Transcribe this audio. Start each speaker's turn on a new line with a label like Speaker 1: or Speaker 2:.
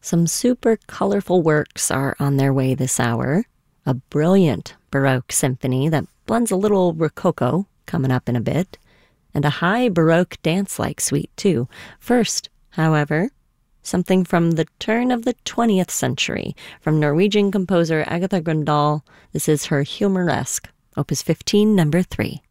Speaker 1: Some super colorful works are on their way this hour. A brilliant Baroque symphony that blends a little Rococo, coming up in a bit, and a high Baroque dance-like suite, too. First, however, something from the turn of the 20th century, from Norwegian composer Agatha Grøndahl. This is her Humoresque, Opus 15, number 3.